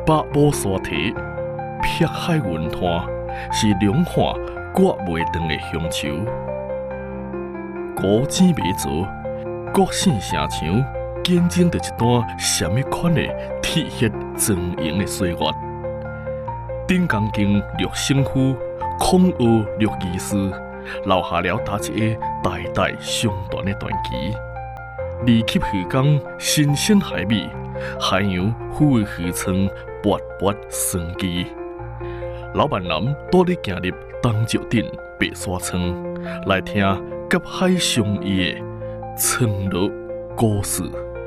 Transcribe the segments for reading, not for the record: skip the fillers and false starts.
百亩沙堤，碧海云端，是两岸割袂断的乡愁。古井迷族，国姓城墙，见证着一段什么款的铁血庄严的岁月。顶江经六圣夫，孔学六义士，留下了打一个代代相传的传奇。二级渔港新鲜海味，海洋富的渔村勃勃生机。老板男带你行入东石镇白沙村，来听甲海相依的村落故事。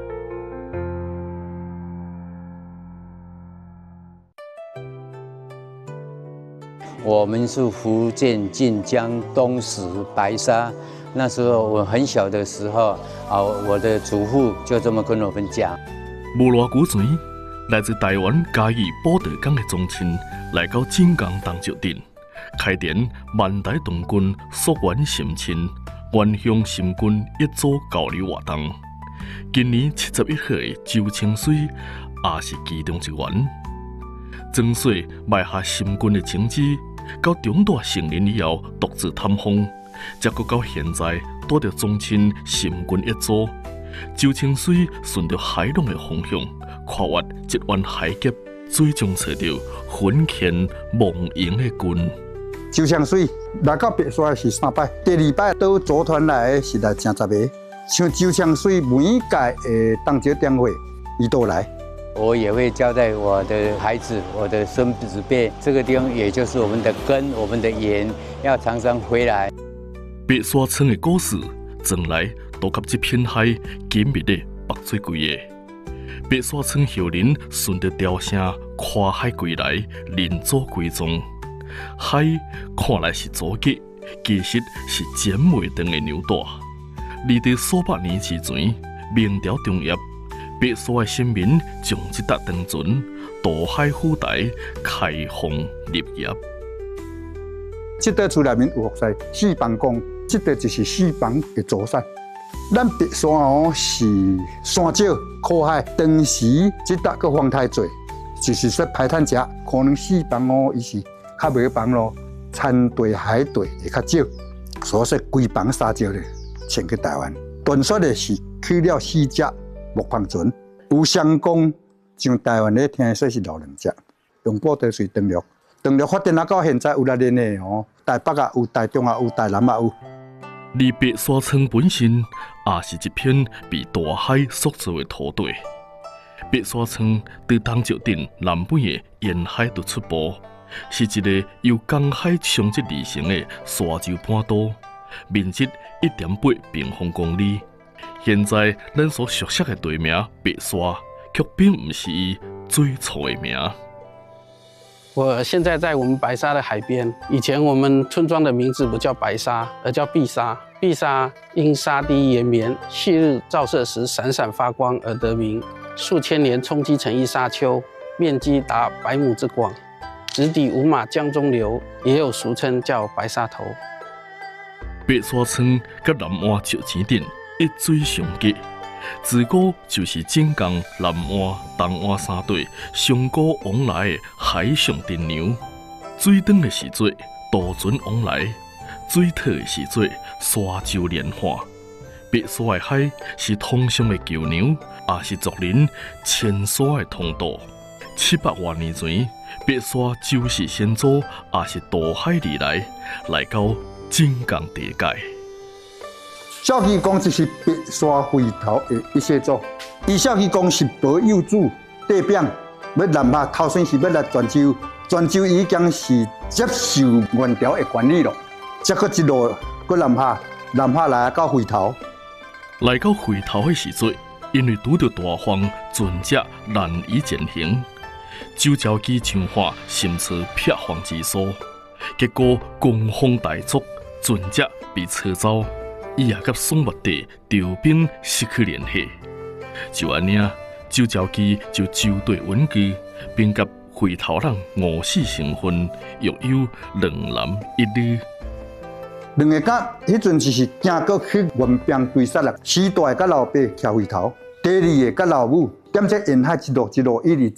我们是福建晋江东石白沙。那时候我很小的时候，我的祖父就这么跟我们讲。 无偌久前，来自台湾嘉义宝德港的宗亲来到晋江东石镇，开展万代同军溯源寻亲、原乡新军一组交流活动。今年71岁的周清水也是其中一员。曾岁埋下新军的种子，到中大成年以后独自探访，才搁到现在带着宗亲新军一组。周清水顺着海浪的方向，跨越一湾海峡，最终找到魂牵梦萦的军。 周清水来到白沙是3摆，第2摆到组团来的是来10个。像周清水每一届的东石点会，伊都来。 我也会交代我的孩子、我的孙子辈，这个地方也就是我们的根、我们的源，要常常回来。 白沙村的故事，从来都甲这片海紧密的绑做归个。白沙村后人顺着潮声跨海归来，人祖归宗。海看来是阻隔，其实是剪袂断的纽带。历代数百年之前，明朝中叶。白沙的先民将这搭长船渡海赴台，开荒立业。 这块厝内面有学识四房宫，这块就是四房的祖产。咱白沙是山少靠海，当时这搭个风太侪，就是说排碳者可能四房伊是较袂房咯，产地海地会较少，所以说规房沙少咧迁去台湾。传说的是去了4只。木矿船有相公，像台湾咧听说是老2只，用布袋水登陆发展到现在有来年的台北啊有，台中啊有，台南啊有。 而白沙村本身也是一片被大海塑造的土地。白沙村在东石镇南边的沿海就出步，是一个由江海相接而成的沙洲半岛，面积1.8平方公里。现在咱所熟悉的地名白沙，却并不是伊最初的名。 我现在在我们白沙的海边，以前我们村庄的名字不叫白沙，而叫碧沙。碧沙因沙堤延绵，旭日照射时闪闪发光而得名。数千年冲积成一沙丘，面积达100亩之广，直抵五马江中流，也有俗称叫白沙头。 白沙村甲南岸石前镇一水相隔，自古就是晋江、南岸、东岸3地上古往来的海上电流。水长的时节，渡船往来；水退的时节，沙洲连环。白沙的海是通商的桥梁，也是族人迁徙的通道。700多年前，白沙就是先祖，也是渡海而来，来到晋江地界。 小渔公就是白沙回头的一些组，伊小渔公是保佑主代表，要南下头先是要来泉州，泉州已经是接受元朝的管理了，再搁一路搁南下来到回头。 来到回头的时节，因为拄着大风，船只难以前行，九礁机枪化甚至撇荒之所，结果狂风大作，船只被吹走。伊也甲宋末地调兵失去联系，就安尼，九礁机就周队稳居，并甲回头人5死成婚，育有2男1女。 两个甲迄阵就是行过去援兵追杀啦，时大甲老爸徛回头，第2个甲老母踮在沿海一路一直找，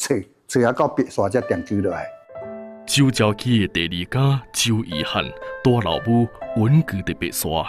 找啊到白沙才定居落来。 周朝期的第二家周遗汉大老母稳居伫白沙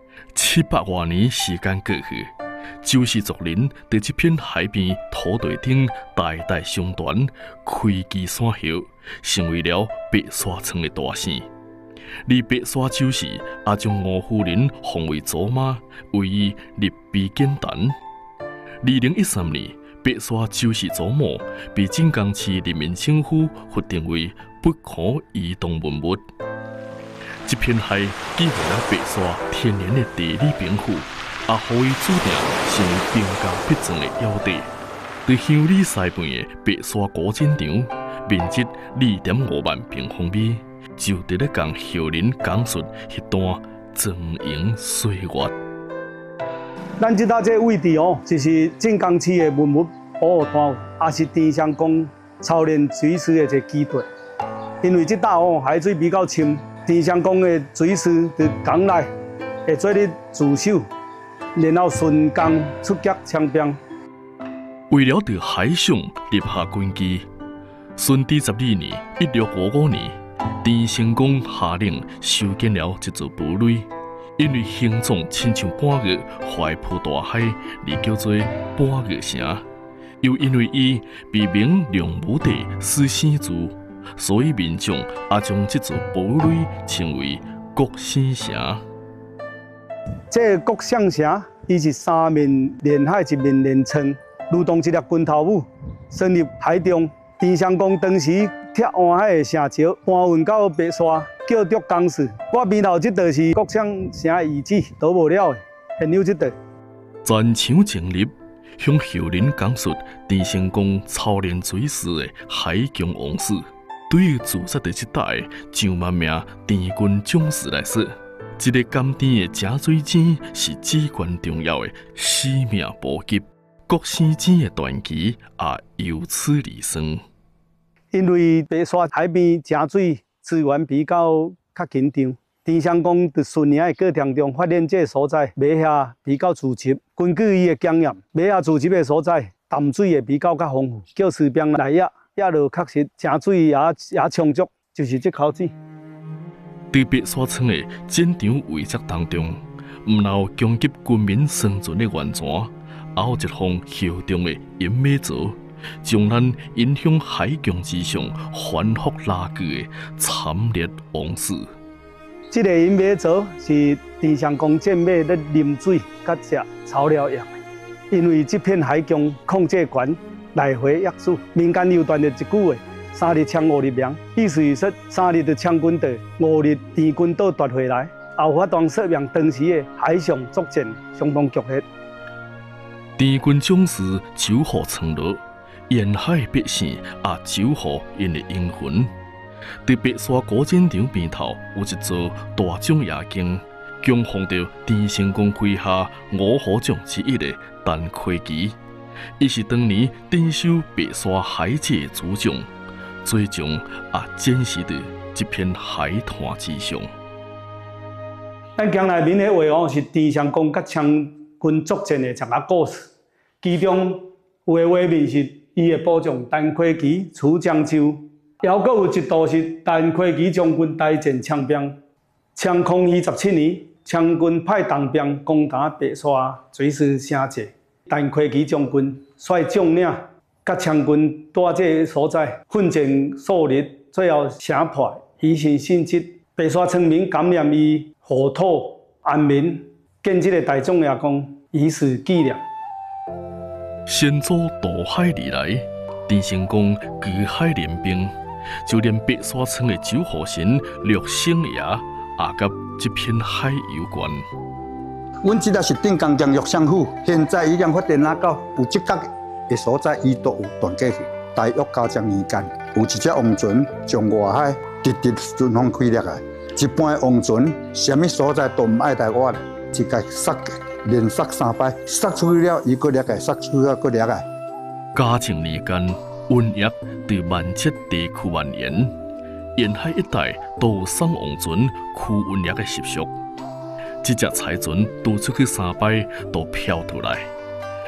，700多年时间过去，周氏族人在这片海边土地顶代代相传，开基散叶，成为了白沙村的大姓。而白沙周氏也将吴夫人封为祖妈，为伊立碑建坛。2013年，白沙周氏祖墓被晋江市人民政府核定为不可移动文物。这片海既有了白沙天然的地理禀赋，也予伊注定成为兵家必争的要地。在乡里西边的白沙古战场，面积2.5万平方米，就伫咧共后人讲述迄段庄严岁月。 咱即搭这位置哦，就是晋江市的文物保护单位，也是田乡公操练水师的一个基地。因为即搭哦海水比较深，田乡公的水师伫港内会做咧自首，然后顺江出击枪兵。 为了在海上立下根基，顺治12年1655年，田成功下令修建了一座堡垒。因为形状亲像半月，怀抱大海，而叫做半月城。又因为伊被明梁武帝死生祠，所以民众也将这座堡垒称为国生城。 这国生城，伊是3面连海，1面连川，如同一粒拳头母，深入海中。田相公当时拆湾海的城桥，搬运到白沙，叫做工事。我边头这道是国生城遗址，倒无了的，现有这道。 全场成立，向后人讲述田成功操练水师的海强往事。对于驻扎在这带的上万名田军将士来说，这个甘甜的井水井是至关重要的使命补给。国生井的传奇也由此而生。 因为白沙海边井水资源比较紧张，田相公在巡演的过程中发现这个所在尾下比较自集。根据伊的经验，尾下自集的所在淡水也比较丰富，叫士兵来压落，确实井水也充足，就是这口子。 在白沙村的战场围剿当中，唔留攻击军民生存的源泉。也有一方厚重的银马槽，将咱引向海疆之上反复拉锯的惨烈往事。 这个银马槽是田相公战马咧啉水、甲食草料用的。因为这片海疆控制权来回约束，民间流传着一句话：3日枪5日命，意思是说3日就枪军到，5日田军岛夺回来，也有法当说明当时的海上作战相当剧烈。 田军将士守护村落，沿海百姓也守护因的英魂。在白沙古战场边头有一座大众夜景，供奉着田成功麾下5虎将之一的陈奎基，伊是当年镇守白沙海界的主将，最终也战死在这片海滩之上。 咱江内面的话哦，是田相公甲枪军作战的一个故事，其中有的画面是伊的部将陈奎基出漳州，还佫有一度是陈奎基将军大战枪兵。清康熙17年，枪军派重兵攻打白沙水师城寨，陈奎基将军率将领甲枪军在这个所在奋战数日，最后城破，以身殉职。白沙村民感念伊护土安民，建这个大众夜宫，以示纪念。 先祖渡海而来，田成功居海练兵，就连白沙村的守护神陆星爷也甲这片海有关。 阮即个是镇江江玉相府，现在已经发展到有这角的所在，伊都有团结起。大约900年间，有一只王船从外海直顺风开掠来。一般的王船，什么所在都唔爱带我，一个塞连塞3摆，塞出去了，伊搁掠来，塞出去了搁掠来。 嘉靖年间，瘟疫对万浙地区蔓延，沿海一带都有送王船驱瘟疫的习俗。这只彩船渡出去3摆，都飘回来，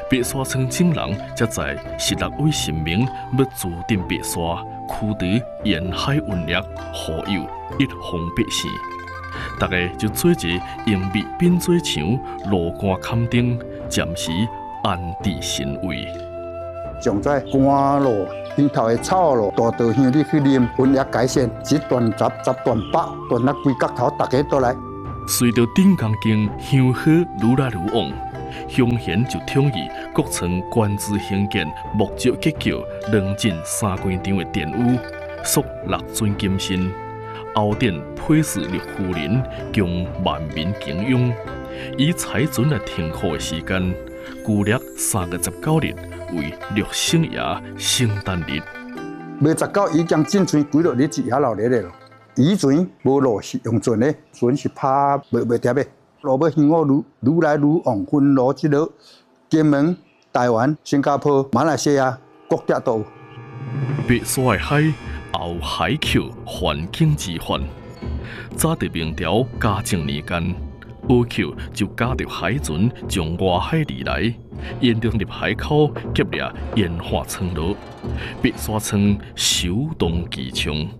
白沙村众人才在16位神明要注定白沙，驱除沿海瘟疫，护佑一方百姓。大家就做一用米变做墙，路杆坎顶，暂时安置神位。 将在甘露边头的草路大稻香里去啉，瘟疫改善，一段十，十段百，段啊规角头大家都来。 随着顶江经香火愈来愈旺，乡贤就统一各村官资兴建木造结构2进3间场的殿宇，塑6尊金身。后殿配饰绿夫人，供万民敬仰。以财神来停课的时间，旧历3月19日为六圣爷圣诞日。 月19已经进船几落日子遐落嚟了。以前无路是用船的，船是拍袂掂的。路要香火愈来愈旺，分路即落，金门、台湾、新加坡、马来西亚各地都有。 白沙的海后海口环境之环，早伫明朝嘉靖年间，澳口就驾着海船从外海而来，沿着入海口劫掠烟花村落，白沙村首当其冲。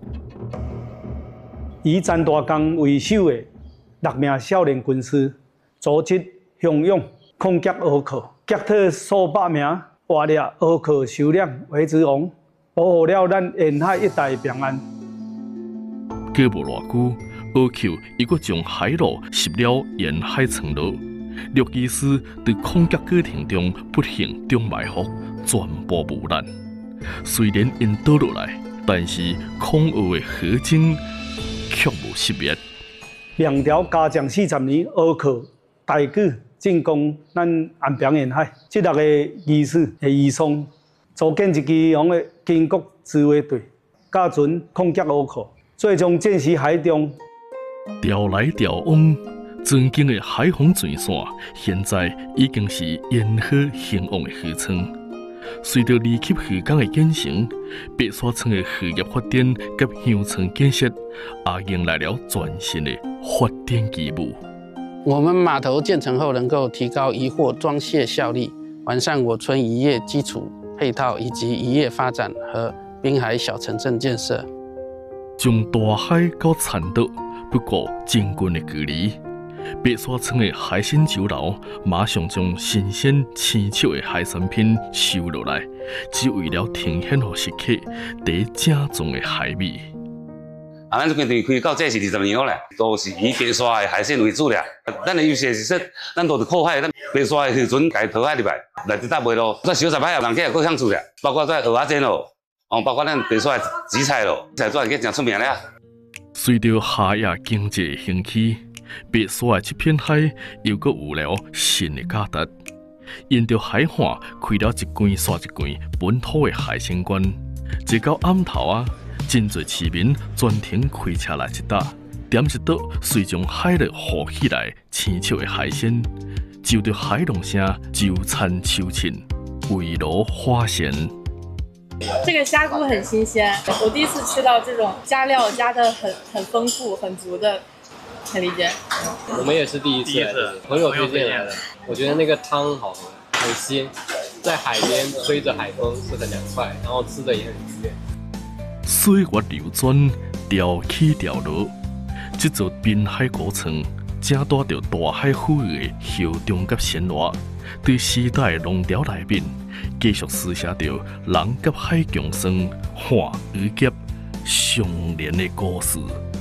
以陈大刚为首的6名少年军师，组织汹涌空劫澳客，劫退数百名活掠澳客首领为之王，保护了咱沿海一带平安。 过无偌久，澳口又搁将海路入了沿海村落，陆技师在空劫过程中不幸中埋伏，全部无难。虽然因倒落来，但是空澳的河精却无熄灭。 明朝嘉靖40年，澳客大举进攻咱安平沿海，这6个义士的义丧，组建一支红的建国自卫队，驾船空劫澳客，最终战死海中。 调来调往，曾经的海防船线，现在已经是烟火兴旺的渔村。随着二级渔港的建成，白沙村的渔业发展及乡村建设，也迎来了全新的发展机遇。 我们码头建成后，能够提高渔获装卸效率，完善我村渔业基础配套以及渔业发展和滨海小城镇建设。 从大海到产岛，不过真近的距离。白沙村的海鲜酒楼马上将新鲜青炒的海产品收落来，只为了呈现给食客第正宗的海味。 咱这间店开到这是20年了，都是以白沙的海鲜为主了。咱的优势是说，咱都是靠海，咱白沙的渔船家讨海入来这搭卖咯。咱小10摆人家各乡厝了，包括在蚵仔煎咯，包括咱白沙的紫菜咯，菜做已经真出名了。 随着海业经济的兴起，白沙的这片海又搁有了新的价值。沿着海岸开了一间刷一间本土的海鲜馆，一到暗头啊，真侪市民专程开车来一搭，点一道随将海螺浮起来青炒的海鲜，就着海浪声就餐秋凊，围炉花咸。 这个虾菇很新鲜，我第一次吃到这种加料加的很丰富、很足的，很理解。 我们也是第一次来这里，朋友推荐来的。我觉得那个汤好喝，很鲜，在海边吹着海风是很凉快，然后吃的也很愉悦。 水月流转，潮起潮落，这座滨海古城正带着大海赋予的嚣张甲鲜活，对时代的浪潮内面，继续书写着人甲海共生、化与劫相连的故事。